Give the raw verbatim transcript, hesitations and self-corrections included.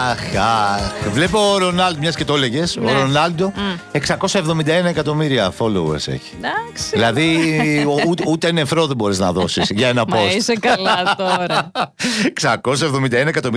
Αχ, αχ. Βλέπω ο Ρονάλντο, μιας και το έλεγες, Ναι. ο Ρονάλντο Mm. εξακόσια εβδομήντα ένα εκατομμύρια followers έχει. Εντάξει. Δηλαδή ούτε, ούτε νεφρό δεν μπορείς να δώσεις για ένα Μα post. είσαι καλά τώρα. εξακόσια εβδομήντα ένα εκατομμύρια